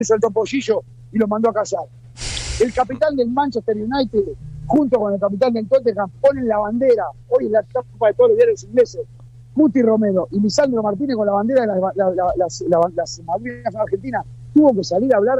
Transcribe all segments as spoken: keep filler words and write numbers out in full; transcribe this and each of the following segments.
soltó pollillo y lo mandó a callar. El capitán del Manchester United, junto con el capitán del Tottenham, ponen la bandera, hoy es la tapa de todos los diarios ingleses, Cuti Romero y Lisandro Martínez con la bandera de la, la, la, las, la, las Malvinas Argentinas. Tuvo que salir a hablar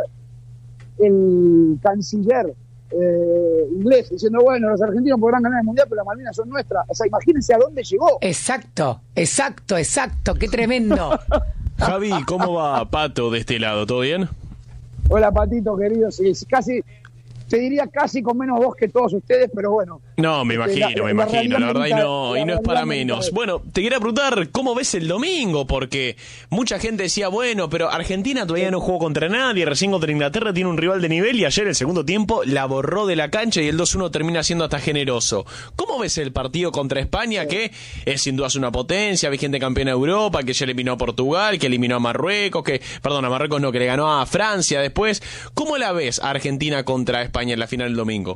el canciller eh, inglés diciendo, bueno, los argentinos podrán ganar el mundial, pero las Malvinas son nuestras. O sea, imagínense a dónde llegó. Exacto, exacto, exacto, qué tremendo. Javi, ¿cómo va Pato de este lado? ¿Todo bien? Hola, Patito, querido. Sí, casi, te diría casi con menos voz que todos ustedes, pero bueno. No, me imagino, la, me imagino, la verdad, y no, y no es para militar. menos. Bueno, te quería preguntar, ¿cómo ves el domingo? Porque mucha gente decía, bueno, pero Argentina todavía no jugó contra nadie, recién contra Inglaterra tiene un rival de nivel y ayer el segundo tiempo la borró de la cancha y el dos uno termina siendo hasta generoso. ¿Cómo ves el partido contra España, sí, que es sin duda una potencia, vigente campeona de Europa, que ya eliminó a Portugal, que eliminó a Marruecos, que, perdón, a Marruecos no, que le ganó a Francia después? ¿Cómo la ves a Argentina contra España en la final del domingo?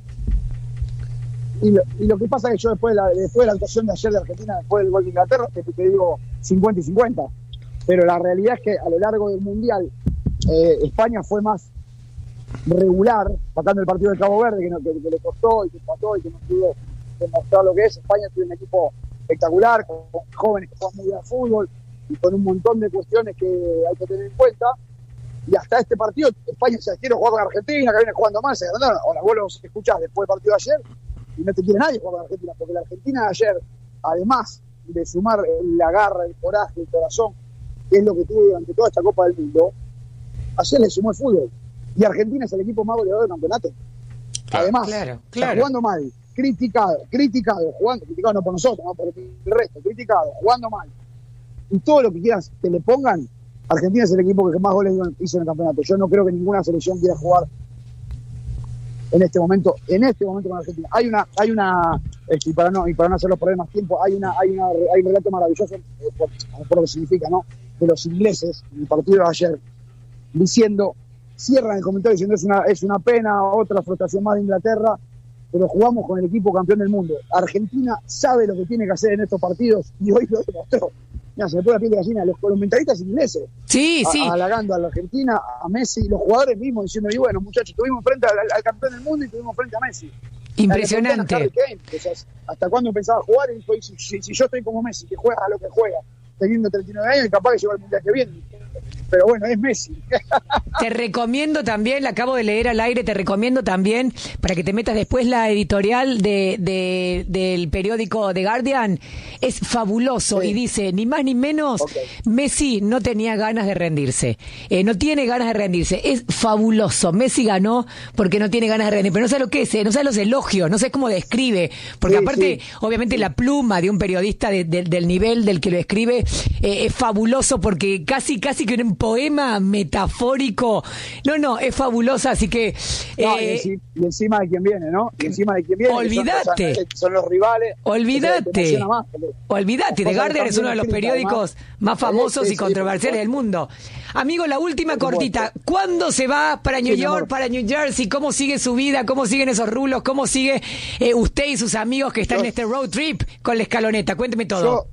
Y lo, y lo que pasa es que yo después de, la, después de la actuación de ayer de Argentina, después del gol de Inglaterra, te, te digo cincuenta y cincuenta. Pero la realidad es que a lo largo del Mundial, eh, España fue más regular, sacando el partido del Cabo Verde, que, no, que, que le costó y que empató y que no pudo demostrar lo que es. España tiene un equipo espectacular, con, con jóvenes que juegan muy bien al fútbol y con un montón de cuestiones que hay que tener en cuenta. Y hasta este partido, España se quiere jugar con Argentina, que viene jugando mal, se ganaron. Ahora vos los escuchás después del partido de ayer y no te quiere nadie jugar con Argentina, porque la Argentina de ayer, además de sumar la garra, el coraje, el corazón, que es lo que tuvo durante toda esta Copa del Mundo, ayer le sumó el fútbol. Y Argentina es el equipo más goleador del campeonato. Además, claro, claro. Está jugando mal, criticado, criticado, jugando, criticado no por nosotros, no por el resto, criticado, jugando mal. Y todo lo que quieras que le pongan, Argentina es el equipo que más goles hizo en el campeonato. Yo no creo que ninguna selección quiera jugar en este momento, en este momento con Argentina. Hay una, hay una, y para no, y para no hacerlo perder más tiempo, hay una, hay una, hay un relato maravilloso, eh, por, por lo que significa, ¿no? De los ingleses, en el partido de ayer, diciendo, cierran el comentario diciendo es una, es una pena, otra frustración más de Inglaterra, pero jugamos con el equipo campeón del mundo. Argentina sabe lo que tiene que hacer en estos partidos y hoy lo demostró. Mira, se me pone la piel de gallina, los comentaristas ingleses, sí, a, sí, halagando a la Argentina, a Messi, los jugadores mismos diciendo, y bueno, muchachos, estuvimos frente al, al campeón del mundo y estuvimos frente a Messi. Impresionante. A Kane, o sea, ¿hasta cuándo empezaba a jugar? Y dijo, si, si, si yo estoy como Messi, que juega a lo que juega, teniendo treinta y nueve años, y capaz que llega al mundial que viene. Pero bueno, es Messi. Te recomiendo también, la acabo de leer al aire, te recomiendo también, para que te metas después, la editorial de, de del periódico The Guardian. Es fabuloso, sí. Y dice, ni más ni menos, okay, Messi no tenía ganas de rendirse. Eh, no tiene ganas de rendirse. Es fabuloso. Messi ganó porque no tiene ganas de rendirse. Pero no sé lo que es, eh, no sé los elogios, no sé cómo describe. Porque sí, aparte, sí, obviamente, sí, la pluma de un periodista de, de, del nivel del que lo escribe eh, es fabuloso, porque casi, casi que un poema metafórico. No, no, es fabulosa, así que... No, eh, y, y encima de quién viene, ¿no? Y encima de quién viene. Olvídate. Son, son los rivales. Olvídate. O sea, olvídate. The Guardian es uno de los periódicos además, más famosos sí, sí, y controversiales sí, del mundo. Amigo, la última cortita. ¿Cuándo se va para New sí, York, para New Jersey? ¿Cómo sigue su vida? ¿Cómo siguen esos rulos? ¿Cómo sigue eh, usted y sus amigos que están yo, en este road trip con la escaloneta? Cuénteme todo. Yo,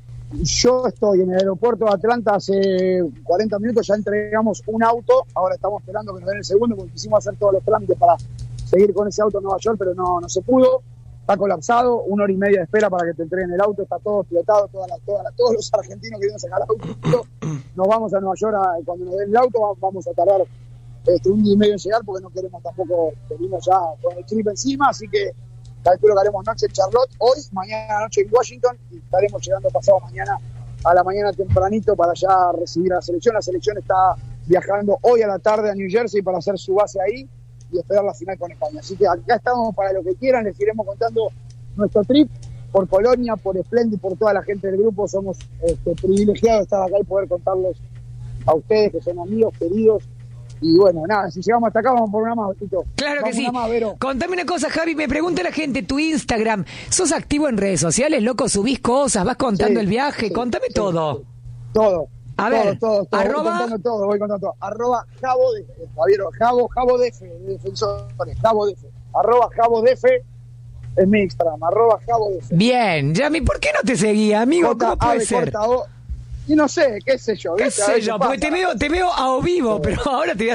Yo estoy en el aeropuerto de Atlanta hace cuarenta minutos, ya entregamos un auto, ahora estamos esperando que nos den el segundo porque quisimos hacer todos los trámites para seguir con ese auto en Nueva York, pero no, no se pudo, está colapsado, una hora y media de espera para que te entreguen el auto, está todo explotado, toda la, toda la, todos los argentinos que vienen a sacar el auto, nos vamos a Nueva York, a, cuando nos den el auto vamos a tardar este, un día y medio en llegar porque no queremos tampoco, venimos ya con el trip encima, así que calculo que haremos noche en Charlotte, hoy, mañana noche en Washington, y estaremos llegando pasado mañana a la mañana tempranito para ya recibir a la selección. La selección está viajando hoy a la tarde a New Jersey para hacer su base ahí y esperar la final con España. Así que acá estamos para lo que quieran, les iremos contando nuestro trip por Polonia, por Splendid, por toda la gente del grupo. Somos este, privilegiados de estar acá y poder contarles a ustedes que son amigos, queridos. Y bueno, nada, si llegamos hasta acá vamos por una más, Betito. Claro vamos que sí. Más, contame una cosa, Javi, me pregunta la gente, tu Instagram, ¿sos activo en redes sociales, loco? ¿Subís cosas? ¿Vas contando sí, el viaje? Sí, Contame sí, todo. Sí. Todo. A todo, ver, todo, todo. arroba... Voy contando todo, voy contando todo. Arroba Jabo de Javier, Jabo, Jabo de F, de Defensores, Jabo de F. Arroba Jabo de F es mi Instagram, arroba Jabo de F. Bien, Yami, ¿por qué no te seguía, amigo? J, ¿Cómo puede ser? O, Y no sé, qué sé yo. ¿Qué ¿viste? A sé ver yo? pasa. Porque te veo, te veo a o vivo, pero ahora te voy a